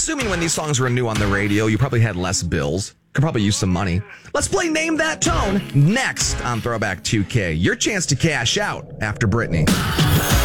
assuming when these songs were new on the radio, you probably had less bills. Could probably use some money. Let's play Name That Tone next on Throwback 2K. Your chance to cash out after Britney.